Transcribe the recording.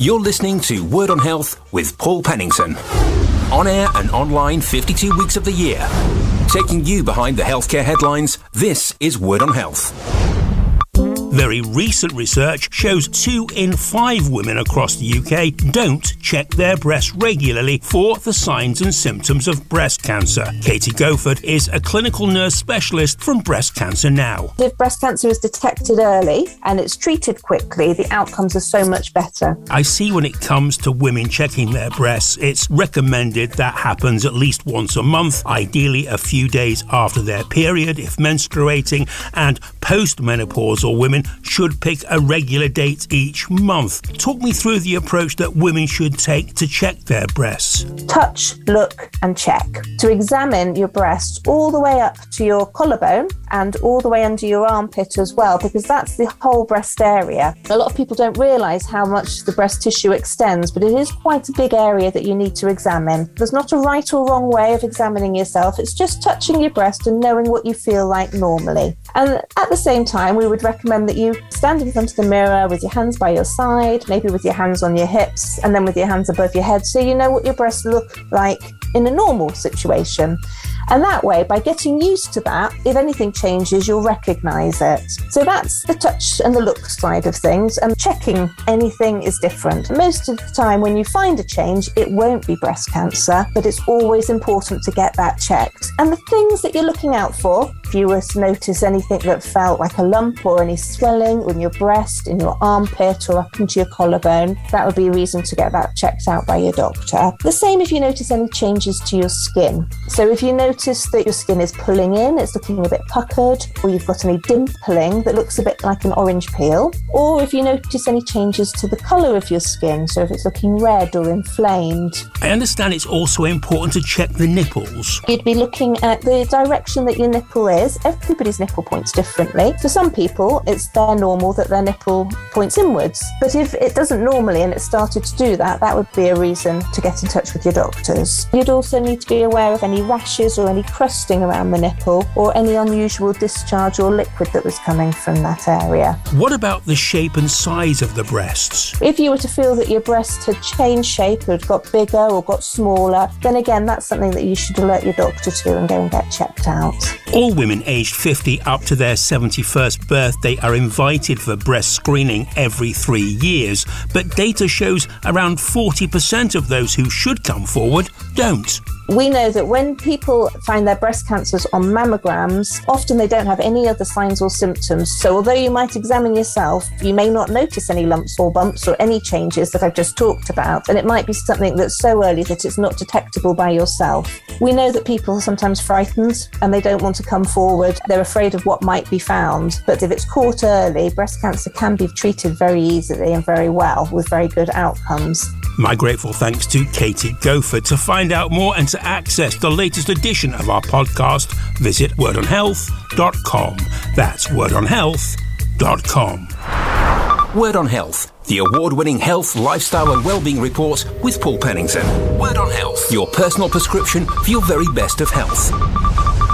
You're listening to Word on Health with Paul Pennington. On air and online 52 weeks of the year. Taking you behind the healthcare headlines, this is Word on Health. Very recent research shows 2 in 5 women across the UK don't check their breasts regularly for the signs and symptoms of breast cancer. Katie Goford is a clinical nurse specialist from Breast Cancer Now. If breast cancer is detected early and it's treated quickly, the outcomes are so much better. I see when it comes to women checking their breasts, it's recommended that happens at least once a month, ideally a few days after their period if menstruating, and postmenopausal women should pick a regular date each month. Talk me through the approach that women should take to check their breasts. Touch, look and check. To examine your breasts all the way up to your collarbone and all the way under your armpit as well, because that's the whole breast area. A lot of people don't realise how much the breast tissue extends, but it is quite a big area that you need to examine. There's not a right or wrong way of examining yourself. It's just touching your breast and knowing what you feel like normally. And at the same time, we would recommend that you stand in front of the mirror with your hands by your side, maybe with your hands on your hips, and then with your hands above your head, so you know what your breasts look like in a normal situation. And that way, by getting used to that, if anything changes, you'll recognise it. So that's the touch and the look side of things, and checking anything is different. Most of the time when you find a change, it won't be breast cancer, but it's always important to get that checked. And the things that you're looking out for, if you were to notice anything that felt like a lump or any swelling in your breast, in your armpit or up into your collarbone, that would be a reason to get that checked out by your doctor. The same if you notice any changes to your skin. So if you notice that your skin is pulling in, it's looking a bit puckered, or you've got any dimpling that looks a bit like an orange peel, or if you notice any changes to the colour of your skin, so if it's looking red or inflamed. I understand it's also important to check the nipples. You'd be looking at the direction that your nipple is. Everybody's nipple points differently. For some people, it's their normal that their nipple points inwards. But if it doesn't normally and it started to do that, that would be a reason to get in touch with your doctors. You'd also need to be aware of any rashes or any crusting around the nipple, or any unusual discharge or liquid that was coming from that area. What about the shape and size of the breasts? If you were to feel that your breast had changed shape, had got bigger or got smaller, then again, that's something that you should alert your doctor to and go and get checked out. All women aged 50 up to their 71st birthday are invited for breast screening every 3 years, but data shows around 40% of those who should come forward don't. We know that when people find their breast cancers on mammograms, often they don't have any other signs or symptoms. So although you might examine yourself, you may not notice any lumps or bumps or any changes that I've just talked about. And it might be something that's so early that it's not detectable by yourself. We know that people are sometimes frightened and they don't want to come forward. They're afraid of what might be found. But if it's caught early, breast cancer can be treated very easily and very well with very good outcomes. My grateful thanks to Katie Goford. To find out more and to access the latest edition of our podcast, visit wordonhealth.com. That's wordonhealth.com. Word on Health, the award-winning health, lifestyle and wellbeing report with Paul Pennington. Word on Health, your personal prescription for your very best of health.